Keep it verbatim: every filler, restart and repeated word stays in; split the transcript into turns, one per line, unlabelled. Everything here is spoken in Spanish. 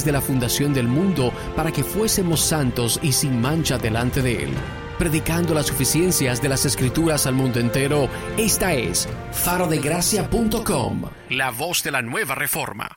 desde la fundación del mundo para que fuésemos santos y sin mancha delante de Él. Predicando las suficiencias de las Escrituras al mundo entero, esta es faro de gracia punto com, la voz de la nueva reforma.